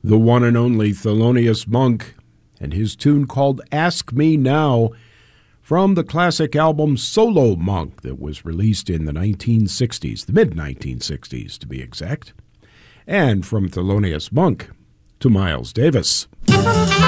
the one and only Thelonious Monk, and his tune called Ask Me Now from the classic album Solo Monk that was released in the 1960s, the mid-1960s to be exact. And from Thelonious Monk to Miles Davis.